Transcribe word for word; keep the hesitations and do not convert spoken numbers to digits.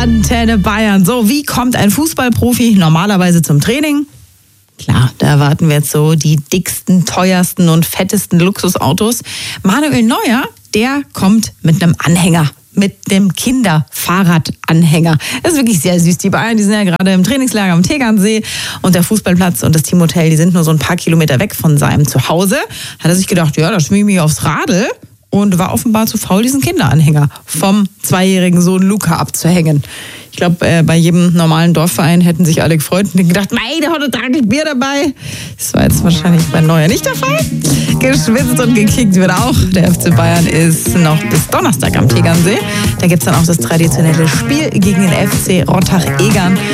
Antenne Bayern. So, wie kommt ein Fußballprofi normalerweise zum Training? Klar, da erwarten wir jetzt so die dicksten, teuersten und fettesten Luxusautos. Manuel Neuer, der kommt mit einem Anhänger. Mit dem Kinderfahrradanhänger. Das ist wirklich sehr süß. Die Bayern, die sind ja gerade im Trainingslager am Tegernsee und der Fußballplatz und das Teamhotel, die sind nur so ein paar Kilometer weg von seinem Zuhause. Hat er sich gedacht, ja, da schwinge ich mich aufs Radl und war offenbar zu faul, diesen Kinderanhänger vom zweijährigen Sohn Luca abzuhängen. Ich glaube, äh, bei jedem normalen Dorfverein hätten sich alle gefreut und gedacht, mei, der hat ein Tragel Bier dabei. Das war jetzt wahrscheinlich bei Neuer nicht der Fall. Geschwitzt und gekickt wird auch. Der F C Bayern ist noch bis Donnerstag am Tegernsee. Da gibt es dann auch das traditionelle Spiel gegen den F C Rottach-Egern.